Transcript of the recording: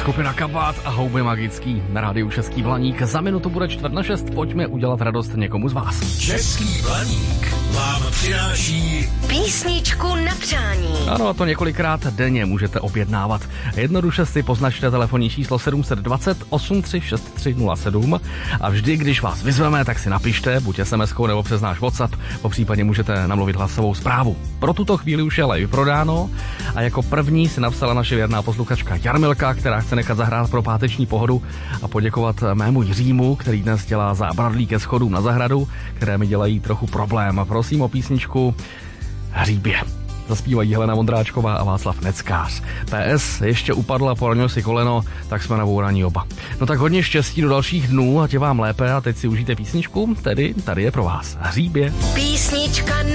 Skupina Kabát a Houby magický na rádiu Český Blaník. Za minutu bude 5:45, pojďme udělat radost někomu z vás. Český Blaník vám přináší písničku na přání. Ano, a to několikrát denně můžete objednávat. Jednoduše si poznačte telefonní číslo 720 836307 a vždy, když vás vyzveme, tak si napište, buď SMS-kou nebo přes náš WhatsApp, popřípadě můžete namluvit hlasovou zprávu. Pro tuto chvíli už je ale vyprodáno a jako první si napsala naše věrná posluchačka Jarmilka, která chce nechat zahrát pro páteční pohodu a poděkovat mému Jiřímu, který dnes dělá zábradlí ke schodům na zahradu, které mi dělají trochu problém. Prosím o písničku Hříbě. Zaspívají Helena Vondráčková a Václav Neckář. PS, ještě upadla, poranil si koleno, tak jsme nabouraní oba. No tak hodně štěstí do dalších dnů, ať je vám lépe a teď si užijte písničku, tedy tady je pro vás Hříbě. Písnička